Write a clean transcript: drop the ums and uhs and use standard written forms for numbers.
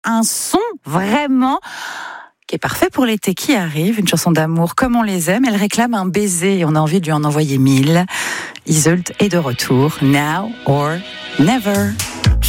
un son vraiment qui est parfait pour l'été qui arrive, une chanson d'amour comme on les aime. Elle réclame un baiser et on a envie de lui en envoyer 1000. Isolde est de retour, Now or Never.